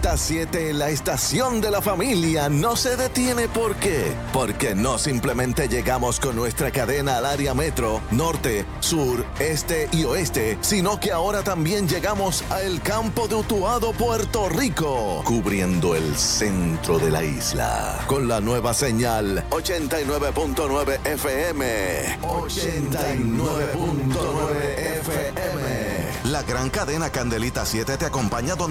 Candelita 7, la estación de la familia, no se detiene. ¿Por qué? Porque no simplemente llegamos con nuestra cadena al área metro, norte, sur, este y oeste, sino que ahora también llegamos a el campo de Utuado, Puerto Rico, cubriendo el centro de la isla, con la nueva señal 89.9 FM. 89.9 FM. La gran cadena Candelita 7 te acompaña donde